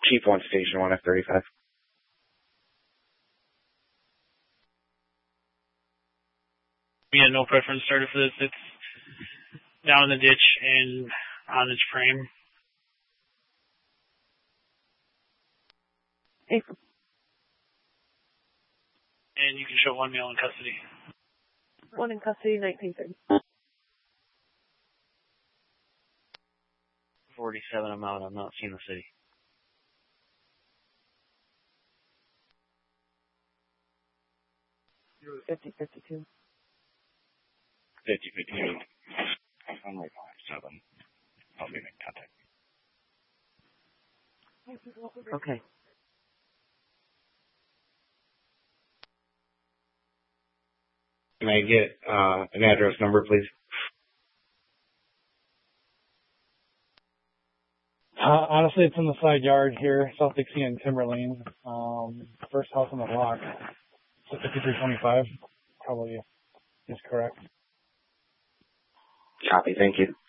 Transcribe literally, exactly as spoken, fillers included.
Chief one, Station one, F thirty-five. Yeah, no preference started for this. It's down in the ditch and on its frame. April. And you can show one male in custody. One in custody, nineteen thirty. forty-seven, I'm out. I'm not seeing the city. fifty, fifty-two. fifty, fifty-two. I'm like seven. I'll be in contact. Okay. Can I get uh, an address number, please? Uh, honestly, it's in the side yard here, South Dixie and Timber Lane. Um, first house on the block. So fifty-three twenty-five probably is correct. Copy, thank you.